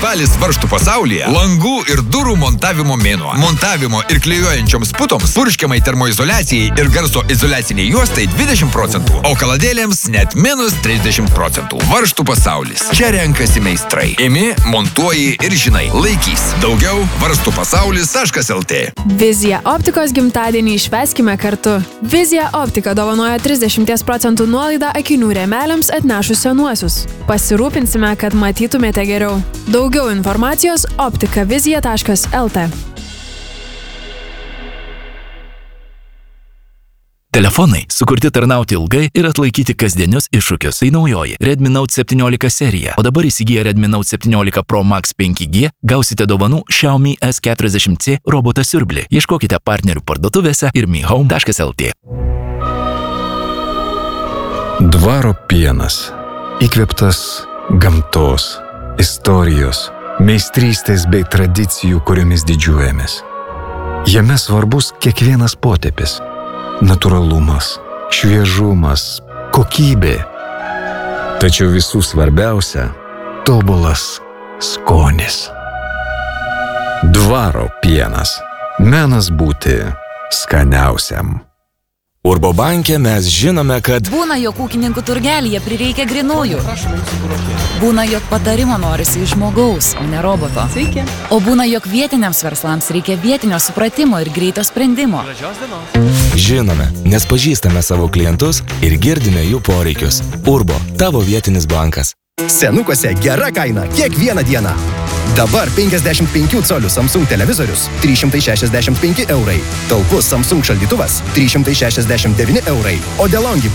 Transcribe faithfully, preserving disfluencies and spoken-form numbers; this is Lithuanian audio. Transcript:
Spalis varžtų pasaulyje – langų ir durų montavimo mėnuo. Montavimo ir klijuojančioms putoms, purškiamai termoizoliacijai ir garso izoliaciniai juostai dvidešimt procentų, o kaladėlėms net minus trisdešimt procentų. Varžtų pasaulis. Čia renkasi meistrai. Imi, montuoji ir žinai. Laikys. Daugiau varžtų pasaulis taškas lt. Vizija optikos gimtadienį švęskime kartu. Vizija optika dovanoja trisdešimt procentų nuolaidą akinių rėmeliams atnešus senuosius. Pasirūpinsime, kad matytumėte geriau. Daugiau informacijos optikavizija taškas lt. Telefonai sukurti tarnauti ilgai ir atlaikyti kasdienius iššūkius. Tai naujoji Redmi Note septyniolika serija. O dabar įsigiję Redmi Note septyniolika Pro Max penki G gausite dovanų Xiaomi S keturiasdešimt C robotą siurblį. Ieškokite partnerių parduotuvėse ir mi home taškas lt. Dvaro pienas. Įkvėptas gamtos, istorijos, meistrystės bei tradicijų, kuriomis didžiuojamės. Jame svarbus kiekvienas potėpis. Natūralumas, šviežumas, kokybė. Tačiau visų svarbiausia – tobulas skonis. Dvaro pienas. Menas būti skaniausiam. Urbo banke mes žinome, kad būna, jog ūkininkų turgelyje prireikia grinųjų. Būna, jog patarimo norisi iš žmogaus, o ne roboto. Sveiki. O būna, jog vietiniams verslams reikia vietinio supratimo ir greito sprendimo. Žinome, nes pažįstame savo klientus ir girdime jų poreikius. Urbo, tavo vietinis bankas. Senukuose gera kaina kiekvieną dieną. Dabar penkiasdešimt penkių colių Samsung televizorius trys šimtai šešiasdešimt penki eurai. Talpus Samsung šaldytuvas trys šimtai šešiasdešimt devyni eurai. O DeLonghi